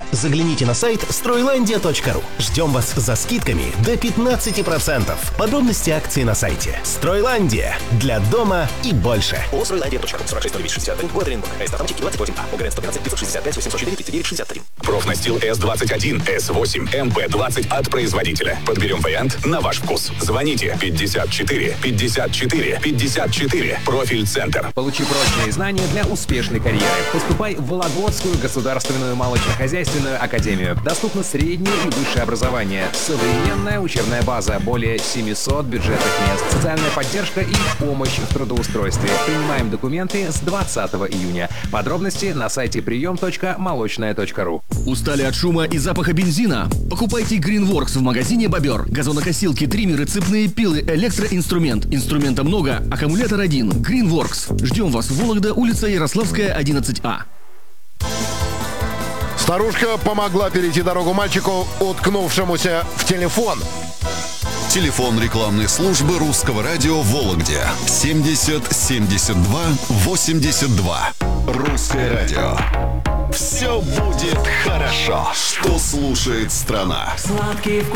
Загляните на сайт Стройlandia.ru. Ждем вас за скидками до 15%. Подробности акции на сайте. Стройlandia. Для дома и больше. О Стройlandia.ру. 46 город Оренбург. АСТ Автоматики 28А. ОГРН 115 565 804 39 63. Профнастил S21, S8, MP20 от производителя. Подберем вариант на ваш вкус. Звоните 54 54 54. Профиль-центр. Получи прочные знания для успешной карьеры. Поступай в Вологодскую государственную молочно-хозяйственную академию. Доступно среднее и высшее образование. Современная учебная база. Более 700 бюджетных мест. Социальная поддержка и помощь в трудоустройстве. Принимаем документы с 20 июня. Подробности на сайте прием.молочная.ру. Устали от шума и запаха бензина? Покупайте Greenworks в магазине «Бобер». Газонокосилки, триммеры, цепные пилы, электроинструмент. Инструмента много, аккумулятор один. Greenworks. Ждем вас в Вологда, улица Ярославская, 11А. Старушка помогла перейти дорогу мальчику, уткнувшемуся в телефон. Телефон рекламной службы Русского радио в Вологде 70 72 82. Русское радио. Все будет хорошо. Что слушает страна? Сладкий вкус.